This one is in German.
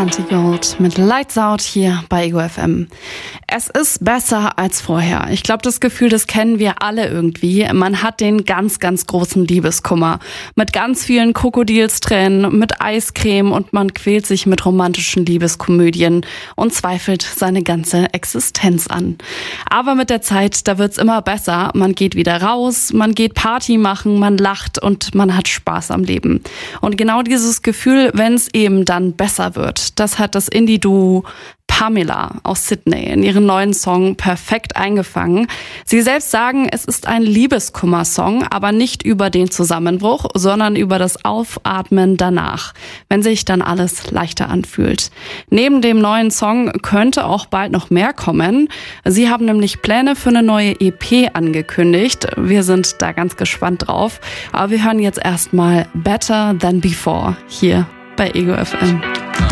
Santigold mit Lights Out hier bei Ego FM. Es ist besser als vorher. Ich glaube, das Gefühl, das kennen wir alle irgendwie. Man hat den ganz, ganz großen Liebeskummer. Mit ganz vielen Krokodilstränen, mit Eiscreme und man quält sich mit romantischen Liebeskomödien und zweifelt seine ganze Existenz an. Aber mit der Zeit, da wird's immer besser. Man geht wieder raus, man geht Party machen, man lacht und man hat Spaß am Leben. Und genau dieses Gefühl, wenn es eben dann besser wird, das hat das Indie-Duo Pamela aus Sydney in ihren neuen Song perfekt eingefangen. Sie selbst sagen, es ist ein Liebeskummer-Song, aber nicht über den Zusammenbruch, sondern über das Aufatmen danach, wenn sich dann alles leichter anfühlt. Neben dem neuen Song könnte auch bald noch mehr kommen. Sie haben nämlich Pläne für eine neue EP angekündigt. Wir sind da ganz gespannt drauf. Aber wir hören jetzt erstmal Better Than Before hier bei Ego FM.